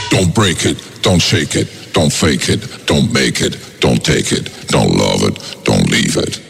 Don't break it, don't shake it, don't fake it, don't make it, don't take it, don't love it, don't leave it.